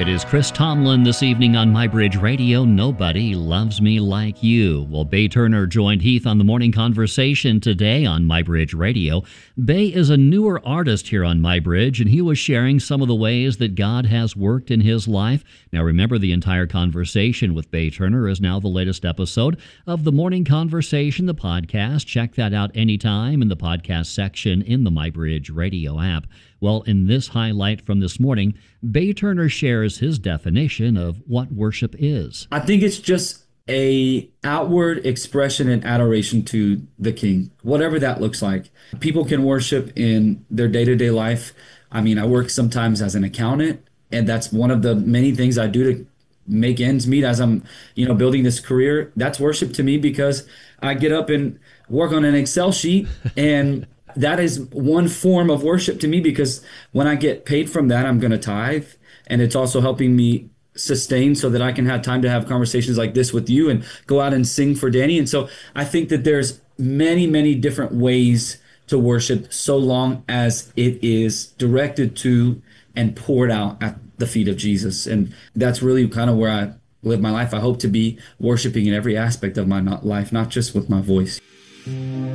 It is Chris Tomlin this evening on MyBridge Radio. Nobody loves me like you. Well, Bay Turner joined Heath on the Morning Conversation today on MyBridge Radio. Bay is a newer artist here on MyBridge, and he was sharing some of the ways that God has worked in his life. Now, remember, the entire conversation with Bay Turner is now the latest episode of the Morning Conversation, the podcast. Check that out anytime in the podcast section in the MyBridge Radio app. Well, in this highlight from this morning, Bay Turner shares his definition of what worship is. I think it's just a outward expression and adoration to the King, whatever that looks like. People can worship in their day-to-day life. I mean, I work sometimes as an accountant, and that's one of the many things I do to make ends meet as I'm, building this career. That's worship to me because I get up and work on an Excel sheet, and that is one form of worship to me because when I get paid from that, I'm going to tithe. And it's also helping me sustain so that I can have time to have conversations like this with you and go out and sing for Danny. And so I think that there's many, many different ways to worship so long as it is directed to and poured out at the feet of Jesus. And that's really kind of where I live my life. I hope to be worshiping in every aspect of my life, not just with my voice.